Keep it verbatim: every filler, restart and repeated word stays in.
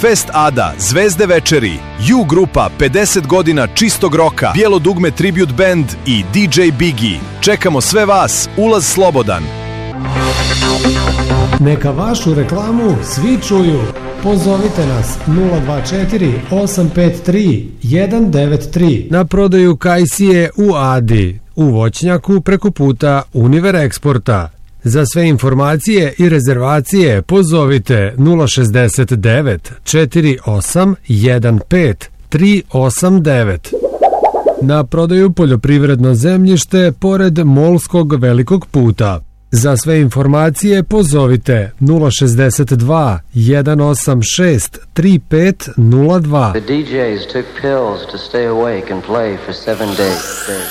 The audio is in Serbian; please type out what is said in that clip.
Fest Ada, Zvezde večeri, U grupa, pedeset godina čistog roka, Bijelo dugme Tribute Band i D J Biggie. Čekamo sve vas, ulaz slobodan. Neka vašu reklamu svi čuju. Pozovite nas nula dva četiri osam pet tri jedan devet tri. Na prodaju kajsije u Adi, u voćnjaku preko puta Univer Eksporta. Za sve informacije i rezervacije pozovite nula šezdeset devet četiri osam jedan pet tri osam devet. Na prodaju poljoprivredno zemljište pored Molskog velikog puta. Za sve informacije pozovite nula šezdeset dva jedan osam šest tri pet nula dva. The D Js took pills to stay awake and play for seven days.